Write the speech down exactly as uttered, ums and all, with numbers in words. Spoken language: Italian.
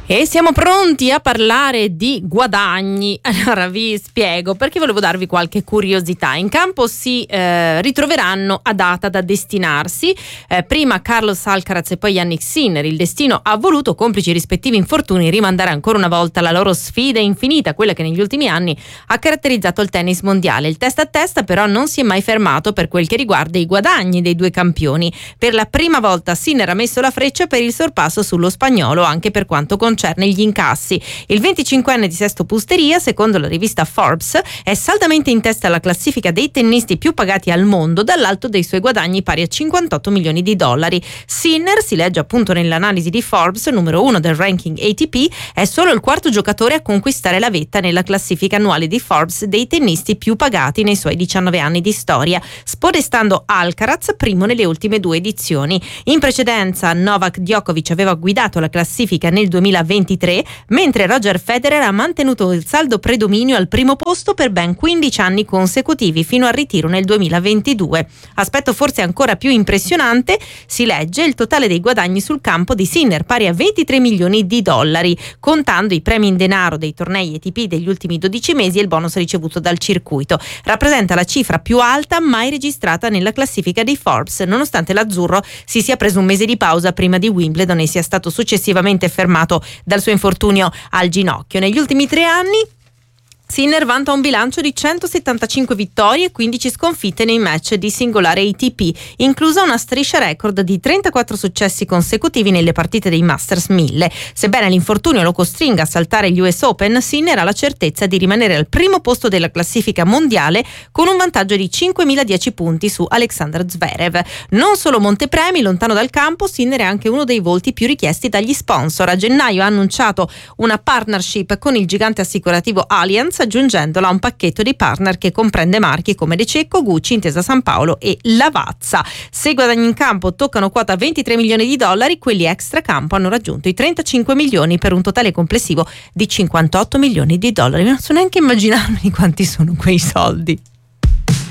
E siamo pronti a parlare di guadagni. Allora vi spiego, perché volevo darvi qualche curiosità. In campo si eh, ritroveranno a data da destinarsi eh, prima Carlos Alcaraz e poi Jannik Sinner. Il destino ha voluto, complici i rispettivi infortuni, rimandare ancora una volta la loro sfida infinita, quella che negli ultimi anni ha caratterizzato il tennis mondiale. Il testa a testa però non si è mai fermato per quel che riguarda i guadagni dei due campioni. Per la prima volta Sinner ha messo la freccia per il sorpasso sullo spagnolo, anche per quanto concerne gli incassi. Il venticinquenne di Sesto Pusteria, secondo la rivista Forbes, è saldamente in testa alla classifica dei tennisti più pagati al mondo, dall'alto dei suoi guadagni pari a cinquantotto milioni di dollari. Sinner, si legge appunto nell'analisi di Forbes, numero uno del ranking A T P, è solo il quarto giocatore a conquistare la vetta nella classifica annuale di Forbes dei tennisti più pagati nei suoi diciannove anni di storia, spodestando Alcaraz, primo nelle ultime due edizioni. In precedenza Novak Djokovic aveva guidato la classifica nel duemilaventitré, mentre Roger Federer ha mantenuto il saldo predominio al primo posto per ben quindici anni consecutivi, fino al ritiro nel duemilaventidue. Aspetto forse ancora più impressionante, si legge il totale dei guadagni sul campo di Sinner, pari a ventitré milioni di dollari, contando i premi in denaro dei tornei A T P degli ultimi dodici mesi e il bonus ricevuto dal circuito. Rappresenta la cifra più alta mai registrata nella classifica di Forbes, nonostante l'azzurro si sia preso un mese di pausa prima di Wimbledon e sia stato successivamente fermato dal suo infortunio al ginocchio. Negli ultimi tre anni Sinner vanta un bilancio di centosettantacinque vittorie e quindici sconfitte nei match di singolare A T P, inclusa una striscia record di trentaquattro successi consecutivi nelle partite dei Masters mille. Sebbene l'infortunio lo costringa a saltare gli U S Open, Sinner ha la certezza di rimanere al primo posto della classifica mondiale con un vantaggio di cinquemiladieci punti su Alexander Zverev. Non solo montepremi, lontano dal campo, Sinner è anche uno dei volti più richiesti dagli sponsor. A gennaio ha annunciato una partnership con il gigante assicurativo Allianz, aggiungendola a un pacchetto di partner che comprende marchi come De Cecco, Gucci, Intesa San Paolo e Lavazza. Se i guadagni in campo toccano quota ventitré milioni di dollari, quelli extra campo hanno raggiunto i trentacinque milioni, per un totale complessivo di cinquantotto milioni di dollari. Non so neanche immaginarmi quanti sono quei soldi.